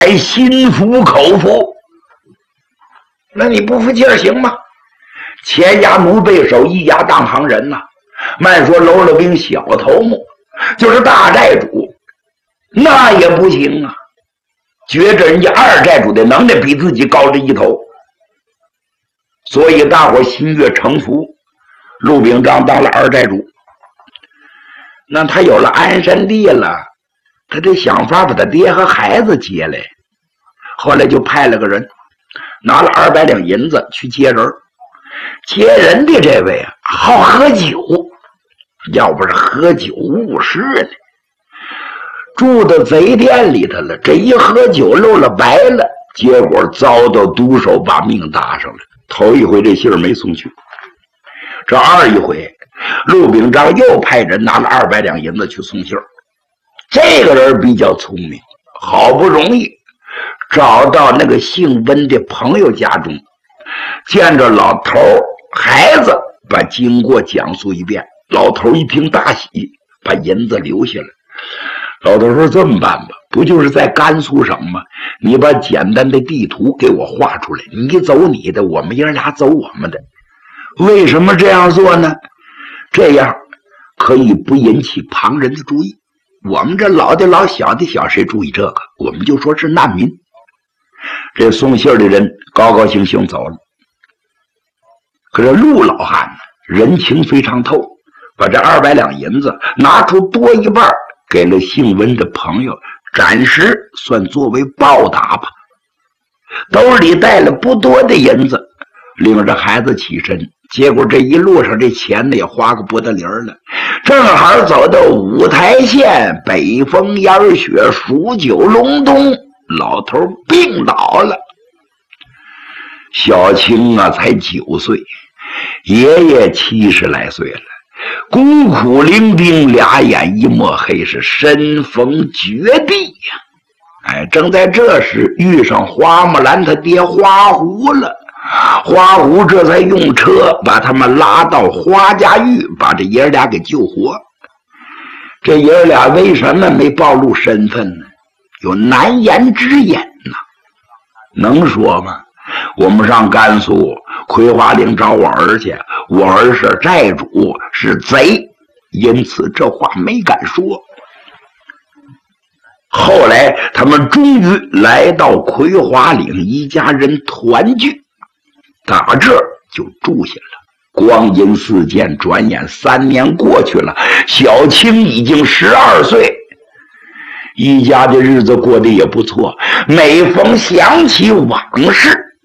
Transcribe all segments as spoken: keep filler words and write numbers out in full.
还心服口服。那你不服气儿行吗？钱家奴背手，一家当行人呐、啊。慢说楼了兵小头目，就是大债主，那也不行啊。觉着人家二债主的能耐比自己高这一头，所以大伙心悦诚服。陆秉章当了二债主，那他有了安身地了，他得想法把他爹和孩子接来。后来就派了个人，拿了二百两银子去接人。接人的这位啊，好喝酒，要不是喝酒误事呢，住到贼店里头了。这一喝酒漏了白了，结果遭到毒手把命搭上了。头一回这信儿没送去，这二一回陆秉章又派人拿了二百两银子去送信儿。这个人比较聪明，好不容易找到那个姓温的朋友家中，见着老头孩子，把经过讲述一遍。老头一听大喜，把银子留下来。老头说：“这么办吧，不就是在甘肃省吗？你把简单的地图给我画出来，你走你的，我们爷俩走我们的。为什么这样做呢？这样可以不引起旁人的注意。我们这老的老小的小，谁注意这个？我们就说是难民。”这送信的人高高兴兴走了。可是陆老汉呢，人情非常透，把这二百两银子拿出多一半给了姓温的朋友，暂时算作为报答吧。兜里带了不多的银子，领着孩子起身。结果这一路上这钱呢也花个不得零了，正好走到五台县，北风烟雪，数九隆冬，老头病倒了。小青啊才九岁，爷爷七十来岁了，孤苦伶仃，俩眼一抹黑，是身逢绝地呀、啊！哎，正在这时遇上花木兰他爹花狐了。花狐这才用车把他们拉到花家峪，把这爷俩给救活。这爷俩为什么没暴露身份呢？有难言之隐呐、啊，能说吗？我们上甘肃葵花岭找我儿去，我儿是债主，是贼，因此这话没敢说。后来他们终于来到葵花岭，一家人团聚，打这就住下了。光阴似箭，转眼三年过去了，小青已经十二岁，一家的日子过得也不错。每逢想起往事，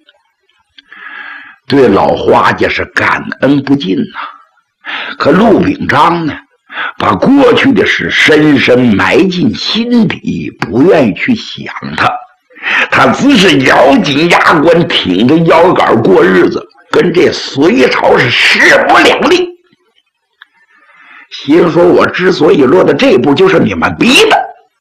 对老花家是感恩不尽呐、啊。可陆秉章呢，把过去的事深深埋进心底，不愿意去想它。他只是咬紧牙关，挺着腰杆过日子，跟这隋朝是势不两立。心说我之所以落到这步，就是你们逼的。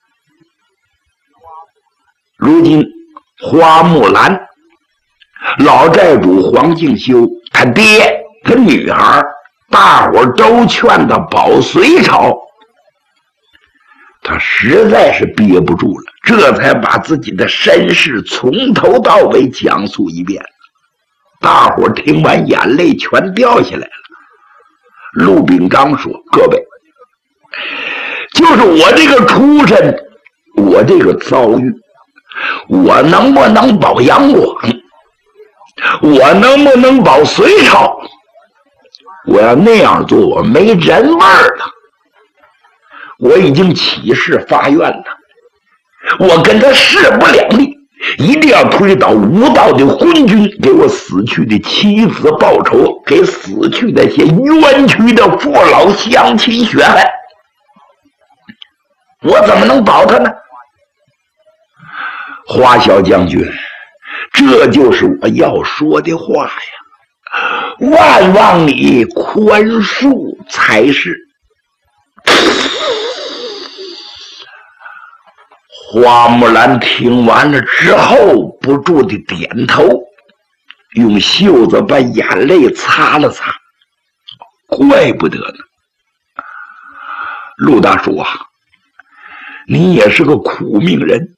如今花木兰老债主黄敬修，他爹他女儿，大伙都劝他保隋朝，他实在是憋不住了，这才把自己的身世从头到尾讲述一遍。大伙听完眼泪全掉下来了。陆秉章说：“各位，就是我这个出身，我这个遭遇，我能不能保杨广？我能不能保隋朝？我要那样做，我没人味儿了。我已经起誓发愿了，我跟他势不两立，一定要推倒无道的昏君，给我死去的妻子报仇，给死去那些冤屈的父老乡亲血汗。我怎么能保他呢？花小将军，这就是我要说的话呀！万望你宽恕才是。”花木兰听完了之后不住地点头，用袖子把眼泪擦了擦。怪不得呢，陆大叔啊，你也是个苦命人，